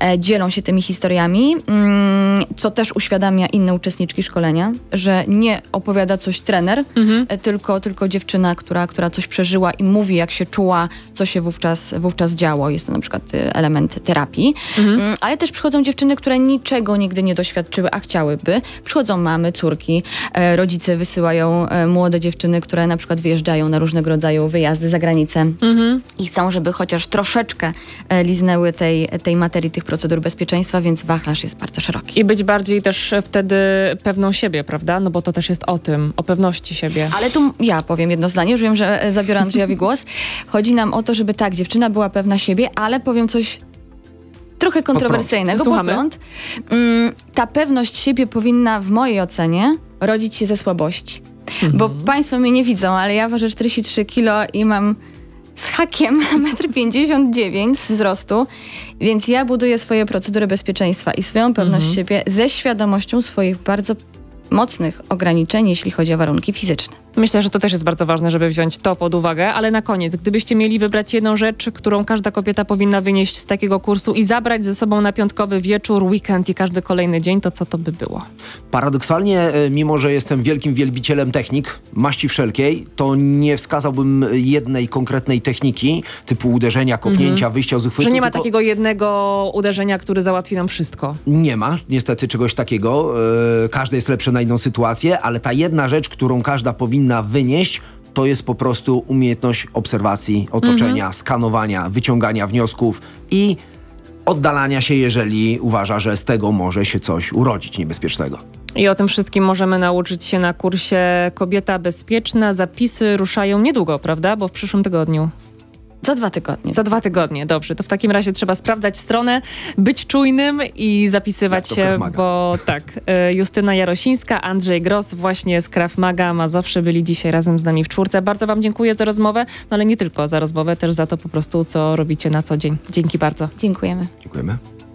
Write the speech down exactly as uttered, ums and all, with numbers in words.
e, dzielą się tymi historiami, mm, co też uświadamia inne uczestniczki szkolenia, że nie opowiada coś trener, mhm. e, tylko, tylko dziewczyna, która, która coś przeżyła i mówi, jak się czuła, co się wówczas, wówczas działo. Jest to na przykład e, element terapii. Mhm. Mm, ale też przychodzą dziewczyny, które niczego nigdy nie doświadczyły, a chciałyby. Przychodzą mamy, córki, e, rodzice wysyłają e, młode dziewczyny, które na przykład wyjeżdżają na różnego rodzaju wyjazdy za granicę mhm. i chcą, żeby chociaż troszeczkę e, liznęły tej, tej materii, tych procedur bezpieczeństwa, więc wachlarz jest bardzo szeroki. I być bardziej też wtedy pewną siebie, prawda? No bo to też jest o tym, o pewności siebie. Ale tu ja powiem jedno zdanie, już wiem, że zabiorę Andrzejowi głos. Chodzi nam o to, żeby tak, dziewczyna była pewna siebie, ale powiem coś trochę kontrowersyjnego. Słuchamy. Podgląd. Mm, ta pewność siebie powinna w mojej ocenie rodzić się ze słabości. Mhm. Bo państwo mnie nie widzą, ale ja ważę czterdzieści trzy kilo i mam z hakiem metr pięćdziesiąt dziewięć wzrostu, więc ja buduję swoje procedury bezpieczeństwa i swoją pewność mhm. siebie ze świadomością swoich bardzo mocnych ograniczeń, jeśli chodzi o warunki fizyczne. Myślę, że to też jest bardzo ważne, żeby wziąć to pod uwagę, ale na koniec, gdybyście mieli wybrać jedną rzecz, którą każda kobieta powinna wynieść z takiego kursu i zabrać ze sobą na piątkowy wieczór, weekend i każdy kolejny dzień, to co to by było? Paradoksalnie, mimo że jestem wielkim wielbicielem technik, maści wszelkiej, to nie wskazałbym jednej konkretnej techniki, typu uderzenia, kopnięcia, mm-hmm. wyjścia z uchwytu. Że nie ma tylko... takiego jednego uderzenia, który załatwi nam wszystko. Nie ma, niestety czegoś takiego. Yy, każdy jest lepszy na inną sytuację, ale ta jedna rzecz, którą każda powinna wynieść, to jest po prostu umiejętność obserwacji otoczenia, mm-hmm. skanowania, wyciągania wniosków i oddalania się, jeżeli uważa, że z tego może się coś urodzić niebezpiecznego. I o tym wszystkim możemy nauczyć się na kursie Kobieta Bezpieczna. Zapisy ruszają niedługo, prawda? Bo w przyszłym tygodniu. Za dwa tygodnie. Za dwa tygodnie, dobrze. To w takim razie trzeba sprawdzać stronę, być czujnym i zapisywać się, bo tak. Justyna Jarosińska, Andrzej Gross właśnie z Krav Maga Mazowsze byli dzisiaj razem z nami w czwórce. Bardzo wam dziękuję za rozmowę, no ale nie tylko za rozmowę, też za to po prostu, co robicie na co dzień. Dzięki bardzo. Dziękujemy. Dziękujemy.